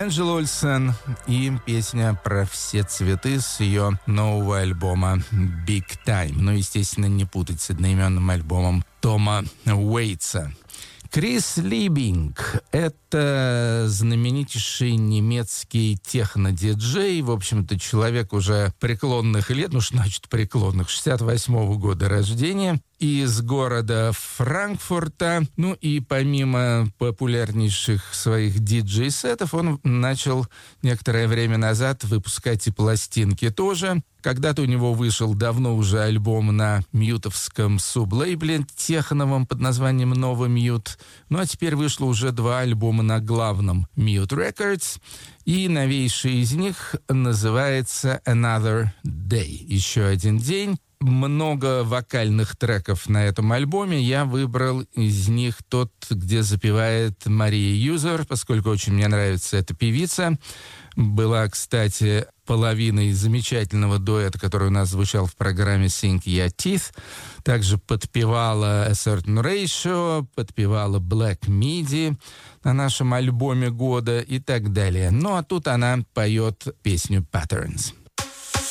Энджела Ольсен и песня «Про все цветы» с ее нового альбома «Big Time». Ну, естественно, не путать с одноименным альбомом Тома Уэйтса. Крис Либинг — это знаменитейший немецкий техно-диджей, в общем-то, человек уже преклонных лет, ну, что значит преклонных, 68-го года рождения, из города Франкфурта. Ну и помимо популярнейших своих диджей-сетов, он начал некоторое время назад выпускать и пластинки тоже. Когда-то у него вышел давно уже альбом на мьютовском сублейбле техновом под названием «Нова Мьют». Ну а теперь вышло уже 2 альбома на главном Mute Records. И новейший из них называется «Another Day» — «Еще один день». Много вокальных треков на этом альбоме. Я выбрал из них тот, где запевает Мария Юзер, поскольку очень мне нравится эта певица. Была, кстати, половиной замечательного дуэта, который у нас звучал в программе Sing Your Teeth. Также подпевала A Certain Ratio, подпевала Black Midi на нашем альбоме года и так далее. Ну а тут она поет песню Patterns.